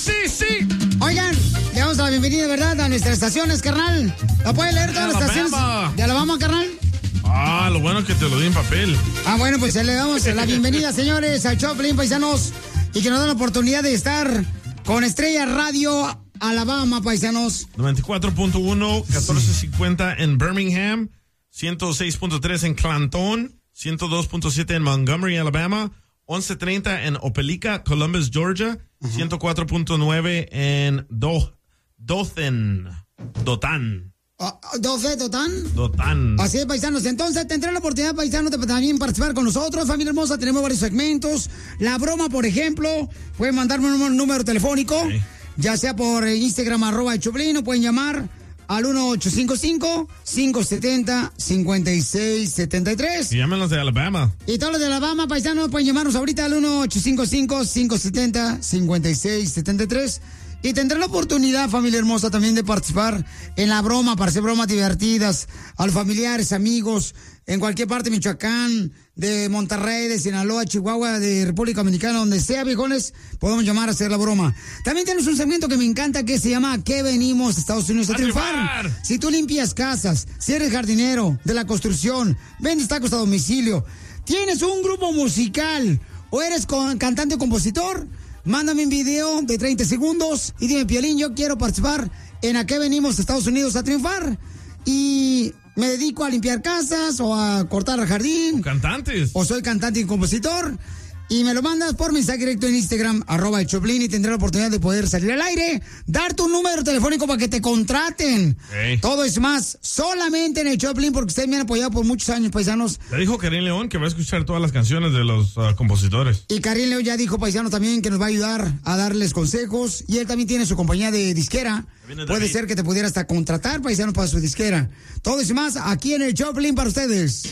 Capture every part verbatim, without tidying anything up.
Sí, sí. Oigan, le damos la bienvenida, ¿verdad? A nuestras estaciones, carnal. ¿La puede leer todas las estaciones de Alabama, carnal? Ah, lo bueno es que te lo di en papel. Ah, bueno, pues le damos la bienvenida, señores, al Choplin, paisanos, y que nos dan la oportunidad de estar con Estrella Radio Alabama, paisanos. noventa y cuatro punto uno, catorce cincuenta en Birmingham, ciento seis punto tres en Clanton, ciento dos punto siete en Montgomery, Alabama, once treinta en Opelika, Columbus, Georgia, uh-huh. ciento cuatro punto nueve en Do- Dothan, Dothan. ¿doce, Dothan? Dothan. Así es, paisanos. Entonces, tendrán la oportunidad, paisanos, de también participar con nosotros. Familia hermosa, tenemos varios segmentos. La broma, por ejemplo, pueden mandarme un número telefónico, sí. ya sea por Instagram, arroba el Choplin, o pueden llamar al uno ocho cinco cinco, cinco siete cero, cinco seis siete tres. Y llámenos de Alabama. Y todos los de Alabama, paisanos, pueden llamarnos ahorita al uno ocho cinco cinco, cinco siete cero, cinco seis siete tres. Y tendrán la oportunidad, familia hermosa, también de participar en la broma, para hacer bromas divertidas a los familiares, amigos, en cualquier parte de Michoacán, de Monterrey, de Sinaloa, Chihuahua, de República Dominicana, donde sea, viejones, podemos llamar a hacer la broma. También tenemos un segmento que me encanta que se llama ¿A qué venimos, Estados Unidos, a, a triunfar? triunfar? Si tú limpias casas, si eres jardinero de la construcción, vendes tacos a domicilio, tienes un grupo musical o eres con, cantante o compositor, mándame un video de treinta segundos y dime, Piolín, yo quiero participar en ¿A qué venimos, Estados Unidos, a triunfar? Y me dedico a limpiar casas o a cortar el jardín. O cantantes. O soy cantante y compositor. Y me lo mandas por mensaje directo en Instagram, arroba el Choplin, y tendré la oportunidad de poder salir al aire, dar tu número telefónico para que te contraten. Hey. Todo es más, solamente en el Choplin, porque ustedes me han apoyado por muchos años, paisanos. Ya dijo Karim León que va a escuchar todas las canciones de los uh, compositores. Y Karim León ya dijo, paisanos, también que nos va a ayudar a darles consejos. Y él también tiene su compañía de disquera. Puede ser que te pudiera hasta contratar, paisanos, para su disquera. Todo es más, aquí en el Choplin para ustedes.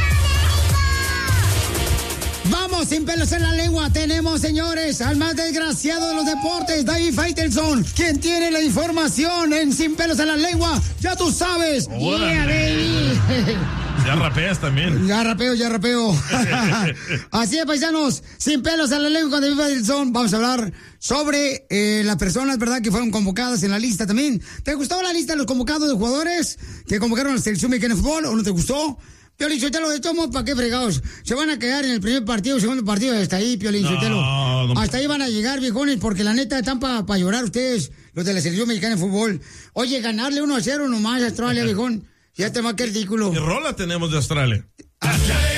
Vamos, sin pelos en la lengua, tenemos, señores, al más desgraciado de los deportes, David Faitelson, quien tiene la información en Sin Pelos en la Lengua. Ya tú sabes. Yeah, baby. Ya rapeas también. Ya rapeo, ya rapeo. Así es, paisanos, Sin Pelos en la Lengua con David Faitelson. Vamos a hablar sobre eh, las personas, ¿verdad?, que fueron convocadas en la lista también. ¿Te gustó la lista de los convocados de jugadores que convocaron a la selección mexicana de fútbol o no te gustó? Piolín Sotelo, de todos modos, ¿para qué fregados? Se van a quedar en el primer partido, segundo partido, hasta ahí, Piolín Sotelo. No, no, hasta ahí van a llegar, viejones, porque la neta están para pa llorar ustedes, los de la selección mexicana de fútbol. Oye, ganarle uno a cero nomás a Australia, viejón, ya te va a quedar ridículo. ¿Qué rola tenemos de Australia? Australia.